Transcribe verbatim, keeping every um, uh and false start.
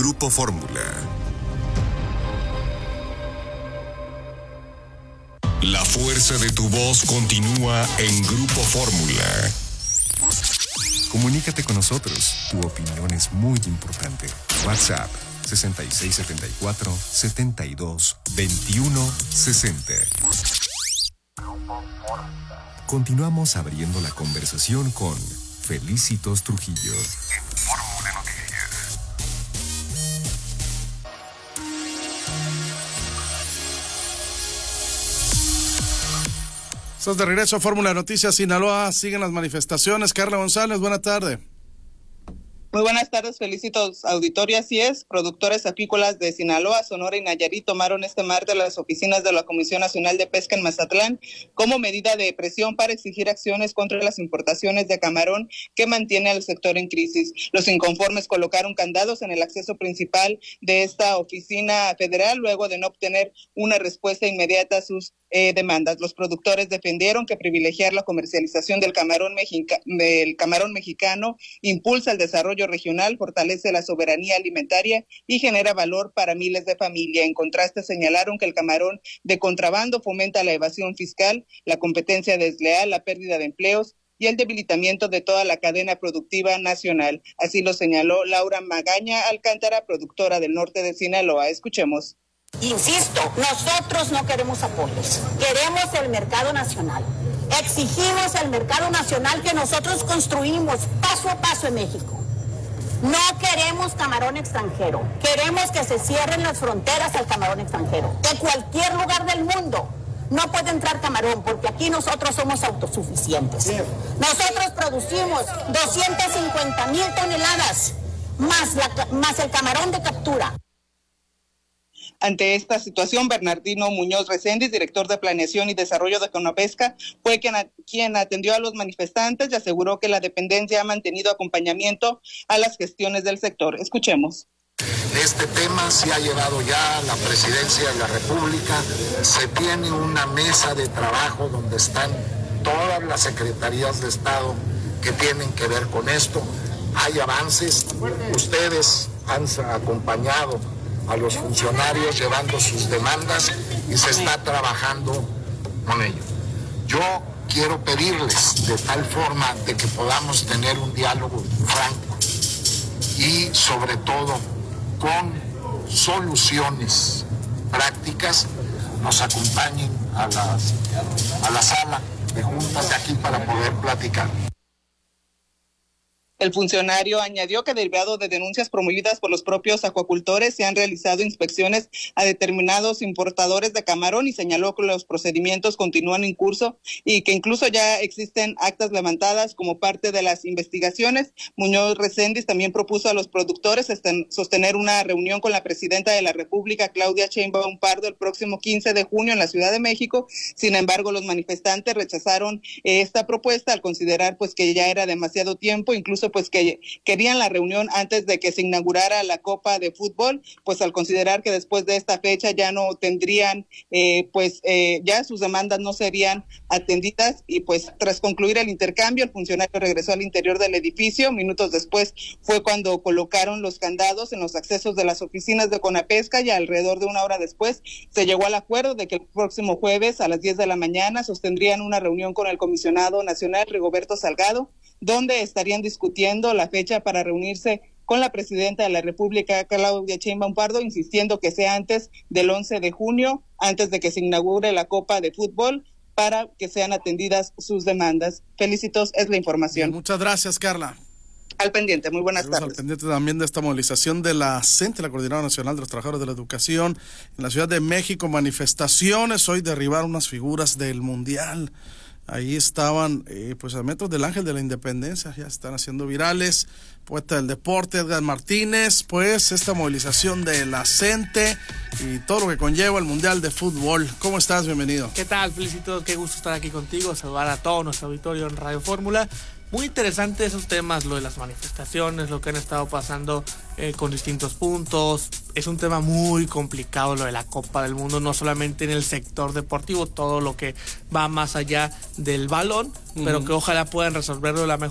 Grupo Fórmula. La fuerza de tu voz continúa en Grupo Fórmula. Comunícate con nosotros. Tu opinión es muy importante. WhatsApp sesenta y seis setenta y cuatro, setenta y dos, veintiuno, sesenta. Continuamos abriendo la conversación con Felicitos Trujillo. En Fórmula Noticias. Estás de regreso a Fórmula Noticias Sinaloa. Siguen las manifestaciones. Carla González, buena tarde. Muy buenas tardes, Felicitos auditorio. Así es, productores apícolas de Sinaloa, Sonora y Nayarit tomaron este martes las oficinas de la Comisión Nacional de Pesca en Mazatlán como medida de presión para exigir acciones contra las importaciones de camarón que mantiene al sector en crisis. Los inconformes colocaron candados en el acceso principal de esta oficina federal luego de no obtener una respuesta inmediata a sus eh, demandas. Los productores defendieron que privilegiar la comercialización del camarón, mexica, del camarón mexicano impulsa el desarrollo regional, fortalece la soberanía alimentaria y genera valor para miles de familias. En contraste, señalaron que el camarón de contrabando fomenta la evasión fiscal, la competencia desleal, la pérdida de empleos y el debilitamiento de toda la cadena productiva nacional. Así lo señaló Laura Magaña Alcántara, productora del norte de Sinaloa. Escuchemos. Insisto, nosotros no queremos apoyos, queremos el mercado nacional. Exigimos el mercado nacional que nosotros construimos paso a paso en México. No queremos camarón extranjero, queremos que se cierren las fronteras al camarón extranjero. De cualquier lugar del mundo no puede entrar camarón porque aquí nosotros somos autosuficientes. Sí. Nosotros producimos doscientas cincuenta mil toneladas más, la, más el camarón de captura. Ante esta situación, Bernardino Muñoz Reséndiz, director de Planeación y Desarrollo de Conapesca, fue quien, quien atendió a los manifestantes y aseguró que la dependencia ha mantenido acompañamiento a las gestiones del sector. Escuchemos. Este tema se ha llevado ya a la Presidencia de la República. Se tiene una mesa de trabajo donde están todas las secretarías de Estado que tienen que ver con esto. Hay avances. Ustedes han acompañado a los funcionarios llevando sus demandas y se está trabajando con ello. Yo quiero pedirles de tal forma de que podamos tener un diálogo franco y sobre todo con soluciones prácticas, nos acompañen a, las, a la sala de juntas de aquí para poder platicar. El funcionario añadió que derivado de denuncias promovidas por los propios acuacultores se han realizado inspecciones a determinados importadores de camarón y señaló que los procedimientos continúan en curso y que incluso ya existen actas levantadas como parte de las investigaciones. Muñoz Reséndiz también propuso a los productores sostener una reunión con la presidenta de la República, Claudia Sheinbaum Pardo, el próximo quince de junio en la Ciudad de México. Sin embargo, los manifestantes rechazaron esta propuesta al considerar pues que ya era demasiado tiempo, incluso pues que querían la reunión antes de que se inaugurara la Copa de Fútbol, pues al considerar que después de esta fecha ya no tendrían, eh, pues eh, ya sus demandas no serían atendidas y pues tras concluir el intercambio, el funcionario regresó al interior del edificio. Minutos después fue cuando colocaron los candados en los accesos de las oficinas de Conapesca y alrededor de una hora después se llegó al acuerdo de que el próximo jueves a las diez de la mañana sostendrían una reunión con el comisionado nacional Rigoberto Salgado, donde estarían discutiendo la fecha para reunirse con la presidenta de la República, Claudia Sheinbaum Pardo, insistiendo que sea antes del once de junio, antes de que se inaugure la Copa de Fútbol, para que sean atendidas sus demandas. Felicitos, es la información. Bien, muchas gracias, Carla. Al pendiente, muy buenas Estamos tardes. Al pendiente también de esta movilización de la C E N T E, la Coordinadora Nacional de los Trabajadores de la Educación, en la Ciudad de México, manifestaciones, hoy derribar unas figuras del Mundial. Ahí estaban, eh, pues a metros del Ángel de la Independencia, ya están haciendo virales, poeta del deporte, Edgar Martínez, pues esta movilización de la C E N T E y todo lo que conlleva el Mundial de Fútbol. ¿Cómo estás? Bienvenido. ¿Qué tal? Felicito, qué gusto estar aquí contigo, saludar a todo nuestro auditorio en Radio Fórmula. Muy interesante esos temas, lo de las manifestaciones, lo que han estado pasando eh, con distintos puntos. Es un tema muy complicado lo de la Copa del Mundo, no solamente en el sector deportivo, todo lo que va más allá del balón, uh-huh. pero que ojalá puedan resolverlo de la mejor